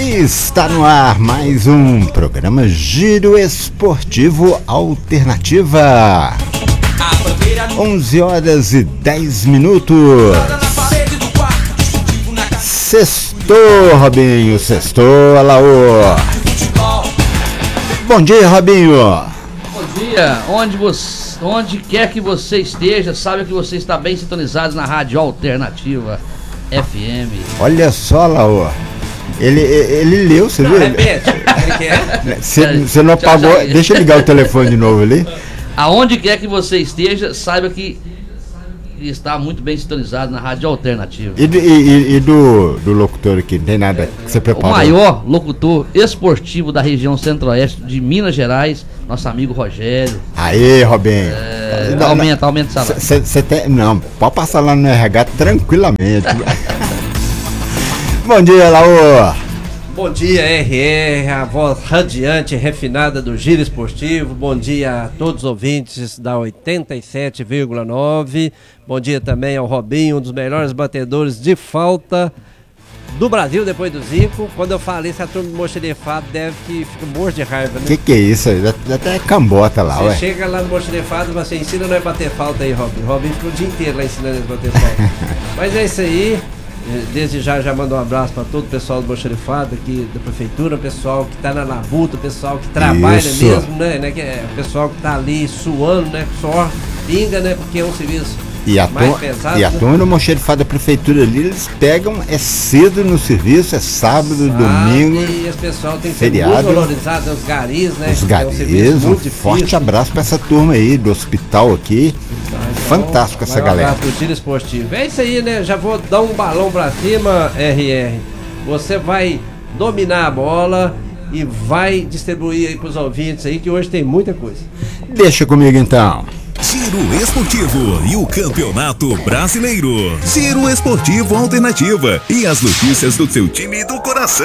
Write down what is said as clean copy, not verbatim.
Está no ar mais um programa Giro Esportivo Alternativa. 11 horas e 10 minutos. Sextou, Robinho, sextou, Alaô. Bom dia, Robinho. Bom dia, onde quer que você esteja, saiba que você está bem sintonizado na Rádio Alternativa FM. Olha só, Alaô. Ele leu, você viu? Repete. Você não apagou, deixa eu ligar o telefone de novo ali. Aonde quer que você esteja, saiba que está muito bem sintonizado na Rádio Alternativa. E do locutor aqui, não tem nada que você preparou? O maior locutor esportivo da região centro-oeste de Minas Gerais, nosso amigo Rogério. Aê, Robinho. Aumenta o salário. Não, pode passar lá no RH tranquilamente. Bom dia, Laô. Bom dia, RR, a voz radiante e refinada do Giro Esportivo. Bom dia a todos os ouvintes da 87,9. Bom dia também ao Robinho, um dos melhores batedores de falta do Brasil depois do Zico. Quando eu falei isso, a turma do Moxerifado deve que fica morto de raiva, né? Que é isso aí? Até cambota lá, Você ué. chega lá no Moxerifado e você ensina nós a bater falta aí, Robinho. Robinho ficou o dia inteiro lá ensinando eles a bater falta. Mas é isso aí. Desde já mando um abraço para todo o pessoal do Moxerifado aqui da prefeitura, o pessoal que tá na labuta, o pessoal que trabalha Isso. mesmo, né? Que é o pessoal que tá ali suando, né? Suor, pinga, né? Porque é um serviço mais pesado. E a turma do Moxerifado da prefeitura ali, eles pegam cedo no serviço, é sábado, domingo. E esse pessoal tem que feriado, ser muito valorizado, os garis, né? Os garis, muito um difícil. forte abraço para essa turma aí do hospital aqui. Fantástico essa galera. Do Giro Esportivo. É isso aí, né? Já vou dar um balão pra cima, RR. Você vai dominar a bola e vai distribuir aí pros ouvintes aí, que hoje tem muita coisa. Deixa comigo então. Giro Esportivo e o Campeonato Brasileiro. Giro Esportivo Alternativa e as notícias do seu time do coração.